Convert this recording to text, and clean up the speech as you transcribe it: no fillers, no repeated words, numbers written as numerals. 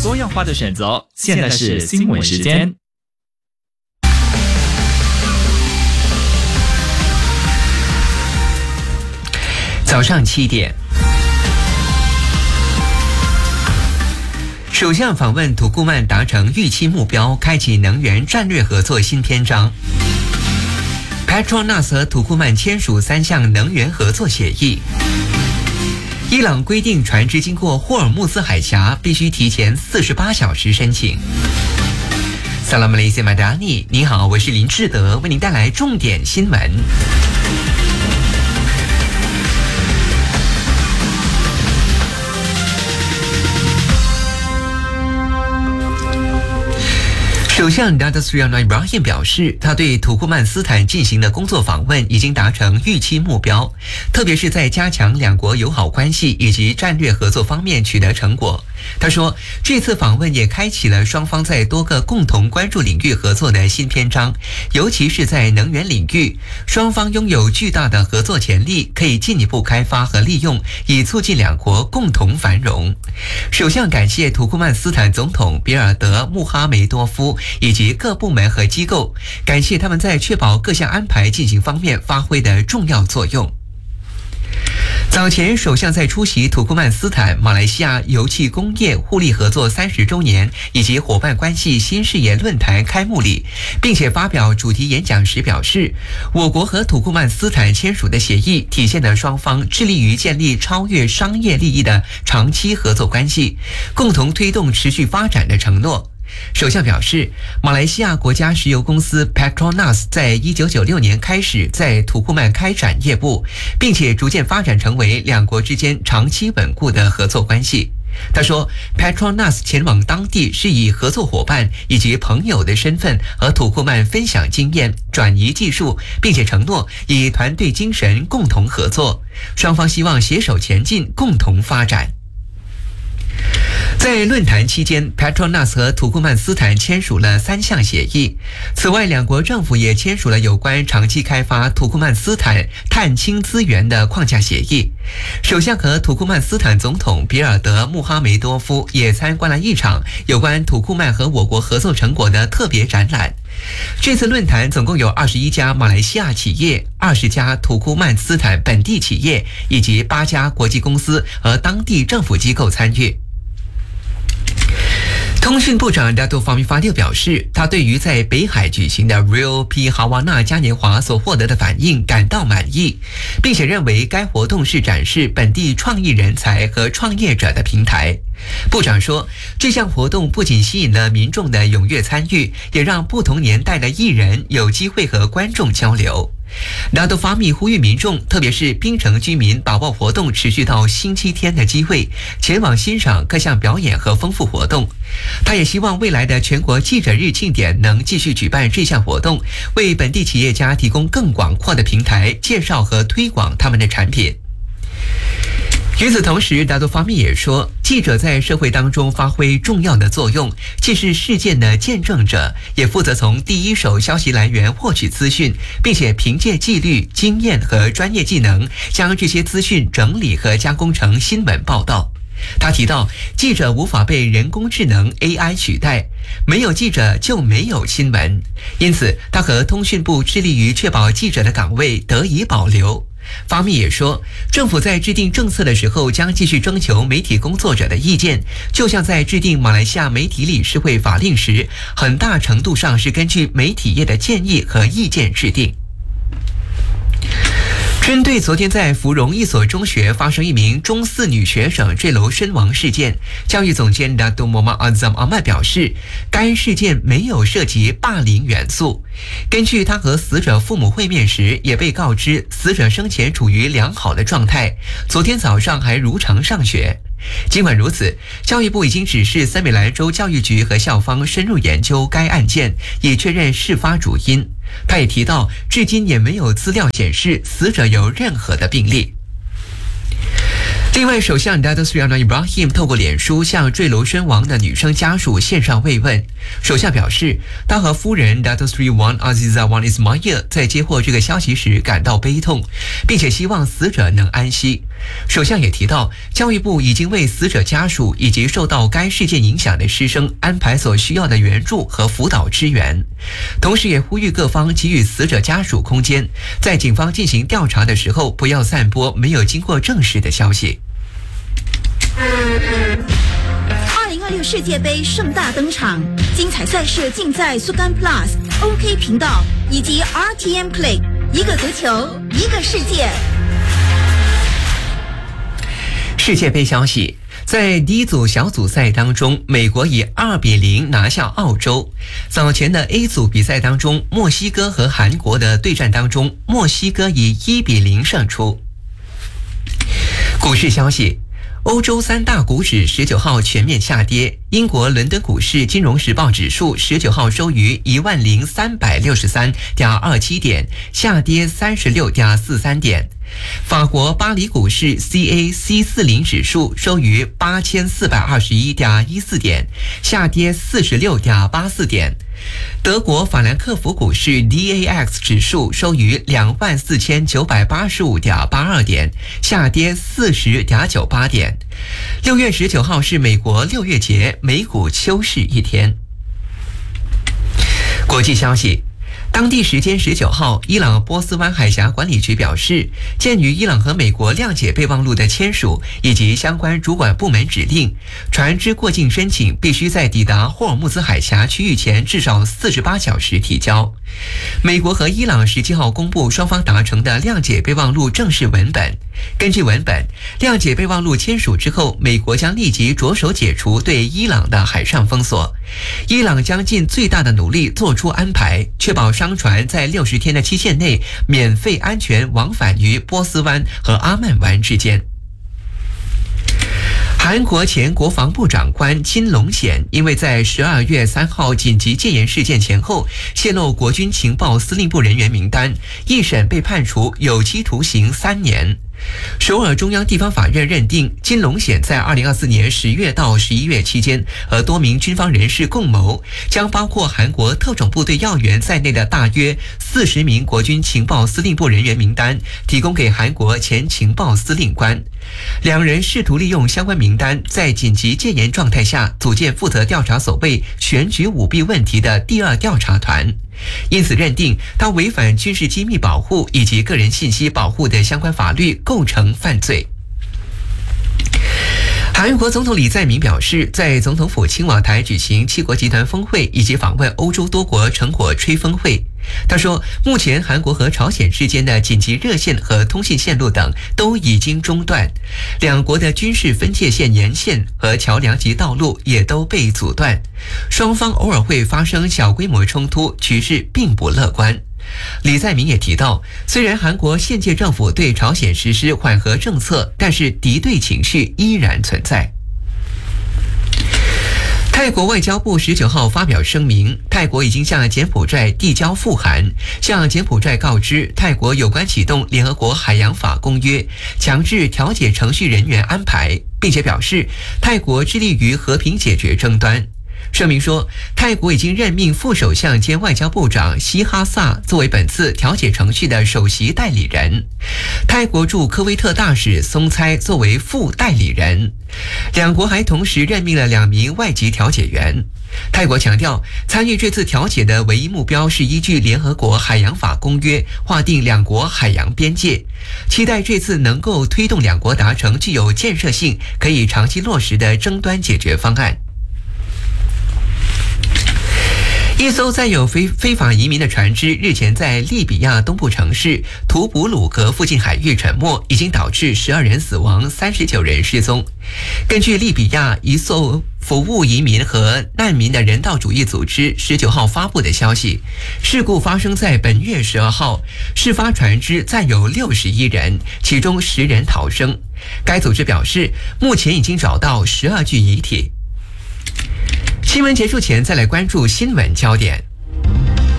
多样化的选择。现在是新闻时间。 早上7点，首相访问土库曼，达成预期目标，开启能源战略合作新篇章。Petronas 和土库曼签署3项能源合作协议。伊朗规定船只经过霍尔木兹海峡必须提前48小时申请。Salam Malaysia Madani， 你好，我是林志德，为您带来重点新闻。首相 Datuk Seri Anwar Ibrahim 表示，他对土库曼斯坦进行的工作访问已经达成预期目标，特别是在加强两国友好关系以及战略合作方面取得成果。他说，这次访问也开启了双方在多个共同关注领域合作的新篇章，尤其是在能源领域，双方拥有巨大的合作潜力，可以进一步开发和利用，以促进两国共同繁荣。首相感谢土库曼斯坦总统比尔德穆哈梅多夫以及各部门和机构，感谢他们在确保各项安排进行方面发挥的重要作用。早前，首相在出席土库曼斯坦马来西亚油气工业互利合作30周年以及伙伴关系新视野论坛开幕礼，并且发表主题演讲时表示，我国和土库曼斯坦签署的协议体现了双方致力于建立超越商业利益的长期合作关系，共同推动持续发展的承诺。首相表示，马来西亚国家石油公司 Petronas 在1996年开始在土库曼开展业务，并且逐渐发展成为两国之间长期稳固的合作关系。他说 Petronas 前往当地是以合作伙伴以及朋友的身份和土库曼分享经验、转移技术，并且承诺以团队精神共同合作，双方希望携手前进，共同发展。在论坛期间 Petronas 和土库曼斯坦签署了3项协议。此外，两国政府也签署了有关长期开发土库曼斯坦碳氢资源的框架协议。首相和土库曼斯坦总统比尔德穆哈梅多夫也参观了一场有关土库曼和我国合作成果的特别展览。这次论坛总共有21家马来西亚企业、20家土库曼斯坦本地企业以及8家国际公司和当地政府机构参与。通讯部长 Datuk Fahmi Fadil 表示，他对于在北海举行的 Rio P Hawana 嘉年华所获得的反应感到满意，并且认为该活动是展示本地创意人才和创业者的平台。部长说，这项活动不仅吸引了民众的踊跃参与，也让不同年代的艺人有机会和观众交流。Datuk Fahmi 呼吁民众，特别是槟城居民，把握活动持续到星期天的机会，前往欣赏各项表演和丰富活动。他也希望未来的全国记者日庆典能继续举办这项活动，为本地企业家提供更广阔的平台，介绍和推广他们的产品。与此同时，Datuk Fahmi也说，记者在社会当中发挥重要的作用，既是事件的见证者，也负责从第一手消息来源获取资讯，并且凭借纪律、经验和专业技能，将这些资讯整理和加工成新闻报道。他提到，记者无法被人工智能 AI 取代，没有记者就没有新闻，因此他和通讯部致力于确保记者的岗位得以保留。方密也说，政府在制定政策的时候将继续征求媒体工作者的意见，就像在制定马来西亚媒体理事会法令时，很大程度上是根据媒体业的建议和意见制定。针对昨天在芙蓉一所中学发生一名中四女学生坠楼身亡事件，教育总监 Datuk Muhammad Azam Ahmad 表示，该事件没有涉及霸凌元素。根据他和死者父母会面时，也被告知死者生前处于良好的状态，昨天早上还如常上学。尽管如此，教育部已经指示森美兰州教育局和校方深入研究该案件，以确认事发主因。他也提到，至今也没有资料显示死者有任何的病例。另外，首相 Datuk Seri Anwar Ibrahim 透过脸书向坠楼身亡的女生家属献上慰问。首相表示，他和夫人 Datuk Seri Wan Azizah Wan Ismail 在接获这个消息时感到悲痛，并且希望死者能安息。 首相也提到，教育部已经为死者家属以及受到该事件影响的师生安排所需要的援助和辅导支援，同时也呼吁各方给予死者家属空间，在警方进行调查的时候，不要散播没有经过证实的消息。 2026世界杯盛大登场，精彩赛事尽在苏干 Plus、OK 频道以及 RTM Play， 一个足球，一个世界。 世界杯消息，在第一组小组赛当中，美国以2-0拿下澳洲。早前的 A 组比赛当中，墨西哥和韩国的对战当中，墨西哥以1-0胜出。股市消息，欧洲三大股指19号全面下跌，英国伦敦股市金融时报指数19号收于10363.27点，下跌36.43点。法国巴黎股市 CAC40 指数收于8421.14点，下跌46.84点。德国法兰克福股市 DAX 指数收于24985.82点，下跌40.98点。6月19号是美国6月节，美股休市一天。国际消息，当地时间19号，伊朗波斯湾海峡管理局表示，鉴于伊朗和美国谅解备忘录的签署以及相关主管部门指令，船只过境申请必须在抵达霍尔木兹海峡区域前至少48小时提交。美国和伊朗17号公布双方达成的谅解备忘录正式文本。根据文本，谅解备忘录签署之后，美国将立即着手解除对伊朗的海上封锁，伊朗将尽最大的努力做出安排，确保商船在60天的期限内免费安全往返于波斯湾和阿曼湾之间。韩国前国防部长官金龙显因为在12月3号紧急戒严事件前后泄露国军情报司令部人员名单，一审被判处有期徒刑3年。首尔中央地方法院认定，金龙显在2024年10月到11月期间，和多名军方人士共谋，将包括韩国特种部队要员在内的大约40名国军情报司令部人员名单提供给韩国前情报司令官。两人试图利用相关名单，在紧急戒严状态下组建负责调查所谓选举舞弊问题的第二调查团，因此认定他违反军事机密保护以及个人信息保护的相关法律，构成犯罪。韩国总统李在明表示，在总统府青瓦台举行7国集团峰会以及访问欧洲多国成果吹风会。他说，目前韩国和朝鲜之间的紧急热线和通信线路等都已经中断，两国的军事分界线沿线和桥梁及道路也都被阻断，双方偶尔会发生小规模冲突，局势并不乐观。李在明也提到，虽然韩国现届政府对朝鲜实施缓和政策，但是敌对情绪依然存在。泰国外交部19号发表声明，泰国已经向柬埔寨递交复函，向柬埔寨告知泰国有关启动联合国海洋法公约强制调解程序人员安排，并且表示泰国致力于和平解决争端。声明说，泰国已经任命副首相兼外交部长希哈萨作为本次调解程序的首席代理人，泰国驻科威特大使松猜作为副代理人。两国还同时任命了2名外籍调解员。泰国强调，参与这次调解的唯一目标是依据联合国海洋法公约划定两国海洋边界，期待这次能够推动两国达成具有建设性、可以长期落实的争端解决方案。一艘载有非法移民的船只日前在利比亚东部城市图布鲁格附近海域沉没，已经导致12人死亡，39人失踪。根据利比亚一艘服务移民和难民的人道主义组织19号发布的消息，事故发生在本月12号，事发船只载有61人，其中10人逃生。该组织表示，目前已经找到12具遗体。新闻结束前，再来关注新闻焦点。